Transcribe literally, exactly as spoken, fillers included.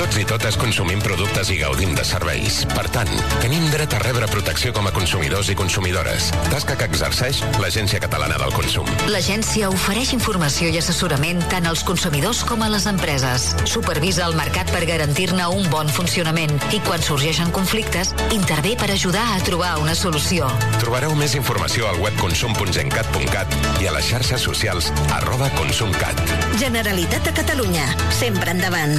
Tots i totes consumim productes i gaudim de serveis. Per tant, tenim dret a rebre protecció com a consumidors i consumidores. Tasca que exerceix l'Agència Catalana del Consum. L'agència ofereix informació i assessorament tant als consumidors com a les empreses. Supervisa el mercat per garantir-ne un bon funcionament i quan sorgeixen conflictes, intervé per ajudar a trobar una solució. Trobareu més informació al web consum punt gencat punt cat i a les xarxes socials arroba consumcat. Generalitat de Catalunya. Sempre endavant.